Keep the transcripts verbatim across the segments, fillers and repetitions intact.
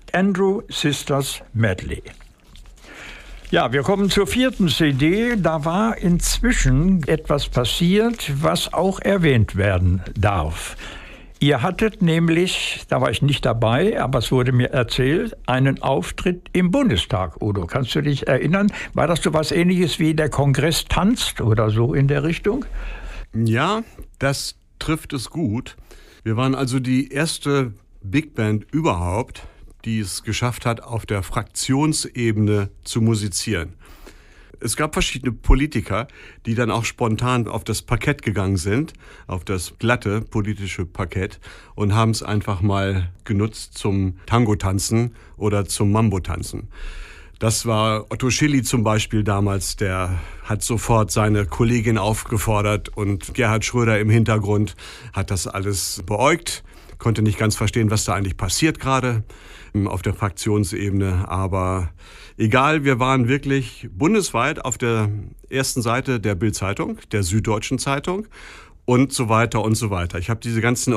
Andrew Sisters Medley. Ja, wir kommen zur vierten C D. Da war inzwischen etwas passiert, was auch erwähnt werden darf. Ihr hattet nämlich, da war ich nicht dabei, aber es wurde mir erzählt, einen Auftritt im Bundestag. Udo, kannst du dich erinnern? War das so was Ähnliches wie der Kongress tanzt oder so in der Richtung? Ja, das trifft es gut. Wir waren also die erste Big Band überhaupt, die es geschafft hat, auf der Fraktionsebene zu musizieren. Es gab verschiedene Politiker, die dann auch spontan auf das Parkett gegangen sind, auf das glatte politische Parkett, und haben es einfach mal genutzt zum Tango-Tanzen oder zum Mambo-Tanzen. Das war Otto Schily zum Beispiel damals, der hat sofort seine Kollegin aufgefordert, und Gerhard Schröder im Hintergrund hat das alles beäugt, konnte nicht ganz verstehen, was da eigentlich passiert gerade auf der Fraktionsebene, aber egal, wir waren wirklich bundesweit auf der ersten Seite der Bild-Zeitung, der Süddeutschen Zeitung und so weiter und so weiter. Ich habe diese ganzen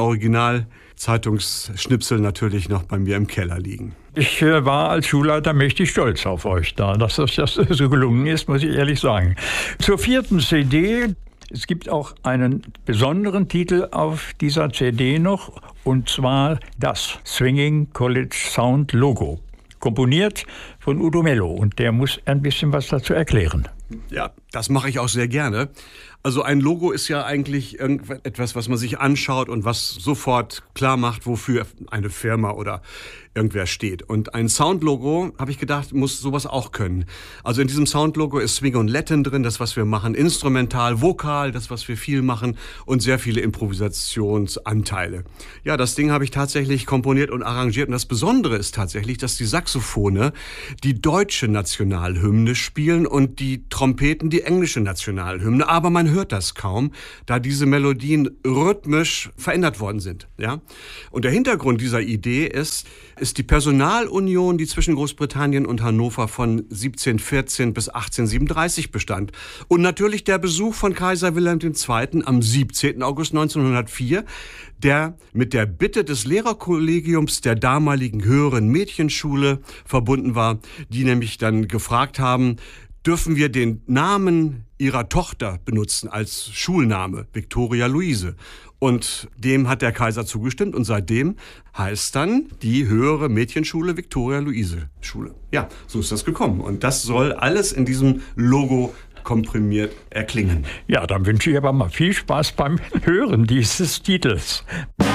Original-Zeitungsschnipsel natürlich noch bei mir im Keller liegen. Ich äh, war als Schulleiter mächtig stolz auf euch da, dass das, das so gelungen ist, muss ich ehrlich sagen. Zur vierten C D. Es gibt auch einen besonderen Titel auf dieser C D noch, und zwar das Swinging College Sound Logo. Komponiert von Udo Mello, und der muss ein bisschen was dazu erklären. Ja, das mache ich auch sehr gerne. Also ein Logo ist ja eigentlich etwas, was man sich anschaut und was sofort klar macht, wofür eine Firma oder irgendwer steht. Und ein Soundlogo, habe ich gedacht, muss sowas auch können. Also in diesem Soundlogo ist Swing und Latin drin, das, was wir machen, instrumental, vokal, das, was wir viel machen, und sehr viele Improvisationsanteile. Ja, das Ding habe ich tatsächlich komponiert und arrangiert. Und das Besondere ist tatsächlich, dass die Saxophone die deutsche Nationalhymne spielen und die Trompeten die englische Nationalhymne. Aber man hört das kaum, da diese Melodien rhythmisch verändert worden sind. Ja? Und der Hintergrund dieser Idee ist, ist die Personalunion, die zwischen Großbritannien und Hannover von siebzehnhundertvierzehn bis achtzehnhundertsiebenunddreißig bestand. Und natürlich der Besuch von Kaiser Wilhelm der Zweite. am siebzehnten August neunzehnhundertvier, der mit der Bitte des Lehrerkollegiums der damaligen höheren Mädchenschule verbunden war, die nämlich dann gefragt haben, dürfen wir den Namen ihrer Tochter benutzen als Schulname, Victoria Luise. Und dem hat der Kaiser zugestimmt, und seitdem heißt dann die höhere Mädchenschule Victoria Luise Schule. Ja, so ist das gekommen. Und das soll alles in diesem Logo komprimiert erklingen. Ja, dann wünsche ich aber mal viel Spaß beim Hören dieses Titels.